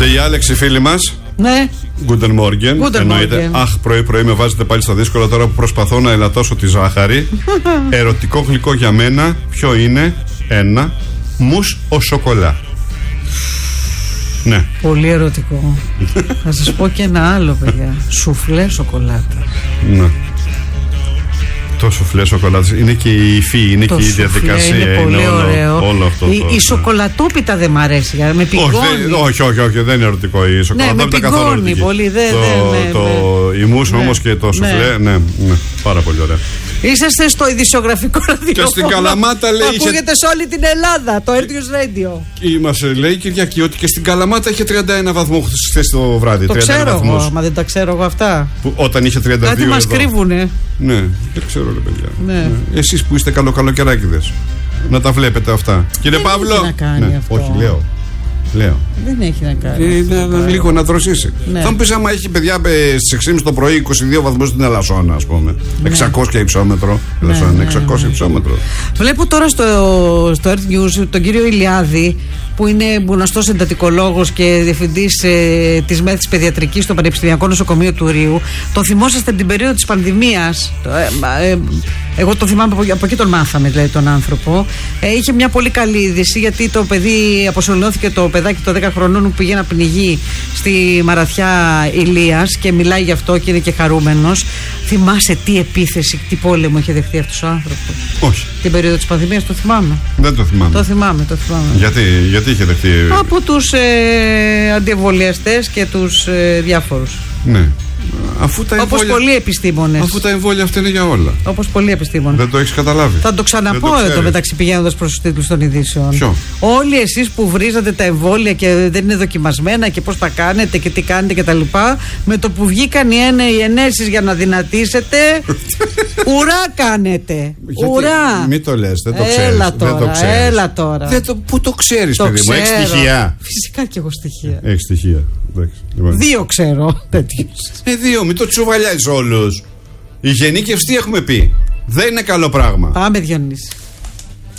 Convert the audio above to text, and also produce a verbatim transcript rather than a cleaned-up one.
Και η Άλεξη φίλη μας. Ναι. Guten Morgen. Εννοείται. Αχ, πρωί-πρωί με βάζετε πάλι στα δύσκολα τώρα που προσπαθώ να ελαττώσω τη ζάχαρη. Ερωτικό γλυκό για μένα, ποιο είναι? Ένα. Μους ο σοκολά. Ναι. Πολύ ερωτικό. Θα σας πω και ένα άλλο, παιδιά. Σουφλέ σοκολάτα. Ναι. Το σουφλέ σοκολάτα είναι και η υφή, είναι το και η διαδικασία. Είναι πολύ είναι ωραίο. Όλο, όλο αυτό, η, το, η ναι. σοκολατόπιτα δεν μ' αρέσει. Με πηγώνει. Όχι, όχι, όχι, όχι, δεν είναι ερωτικό. Η σοκολατόπιτα ναι, καθόλου ερωτική. Πολύ, δε, το, δε, ναι, το, ναι. η μουσ ναι. όμως και το σουφλέ, ναι. Ναι, ναι, πάρα πολύ ωραία. Είσαστε στο ειδησιογραφικό ραδιόφωνο. Και στην Καλαμάτα λέει. Ακούγεται είχε... σε όλη την Ελλάδα, το Airtius Radio. Μας λέει Κυριακή ότι και στην Καλαμάτα είχε τριάντα ένα βαθμό χθες το βράδυ. Το ξέρω εγώ, μα δεν τα ξέρω εγώ αυτά. Που, όταν είχε τριάντα δύο. Κάτι μας κρύβουνε. Ναι, δεν ξέρω ρε παιδιά. Ναι. Ναι. Εσείς που είστε καλοκαιράκιδες, να τα βλέπετε αυτά. Κύριε δεν Παύλο. Έχει να κάνει ναι, αυτό. όχι, λέω. Λέω. Δεν έχει να κάνει. Ε, να, να, λίγο να δροσίσει. Ναι. Θα μου πει άμα έχει παιδιά στις έξι και μισή το πρωί είκοσι δύο βαθμούς στην Ελασσόνα, ας πούμε. Ναι. εξακόσια υψόμετρο. Ναι, Ελασσόνα, ναι, εξακόσια ναι. υψόμετρο. Βλέπω τώρα στο, στο Earth News τον κύριο Ηλιάδη, που είναι γνωστός εντατικολόγος και διευθυντής ε, της ΜΕΘης Παιδιατρικής στο Πανεπιστημιακό Νοσοκομείο του Ρείου. Τον θυμόσαστε την περίοδο της πανδημίας. Ε, ε, εγώ τον θυμάμαι, από, από εκεί τον μάθαμε, δηλαδή, τον άνθρωπο. Ε, είχε μια πολύ καλή είδηση, γιατί το παιδί αποσωληνώθηκε, το παιδάκι των δέκα χρονών που πήγε να πνιγεί στη Μαραθιά Ηλίας, και μιλάει γι' αυτό και είναι και χαρούμενος. Θυμάσαι τι επίθεση, τι πόλεμο είχε δεχτεί αυτός ο άνθρωπος? Όχι. Την περίοδο της πανδημίας, το θυμάμαι. Δεν το θυμάμαι. Το θυμάμαι, το θυμάμαι. Γιατί, γιατί είχε δεχτεί? Από τους ε, αντιεμβολιαστές και τους ε, διάφορους. Ναι. Αφού τα όπως εμβόλια... πολλοί επιστήμονες. Αφού τα εμβόλια αυτά είναι για όλα. Όπως πολλοί επιστήμονες. Δεν το έχεις καταλάβει? Θα το ξαναπώ εδώ μεταξύ, πηγαίνοντας προς τους τίτλους των ειδήσεων. Ποιο? Όλοι εσείς που βρίζατε τα εμβόλια και δεν είναι δοκιμασμένα και πώς τα κάνετε και τι κάνετε και τα λοιπά, με το που βγήκαν οι, οι ενέσεις για να δυνατήσετε, ουρά κάνετε. Γιατί, ουρά. Μην το λες, δεν το ξέρεις. Έλα τώρα, δεν το ξέρεις. έλα τώρα. Δεν το, πού το ξέρεις, το παιδί μου? Έχεις στοιχεία? Φυσικά και έχω στοιχεία. Έχεις στοιχεία. Λοιπόν. Δύο ξέρω τέτοιους. Ε, δύο, μην το τσουβαλιάζεις όλους. Η γενίκευση τι έχουμε πει? Δεν είναι καλό πράγμα. Πάμε, Διονύση.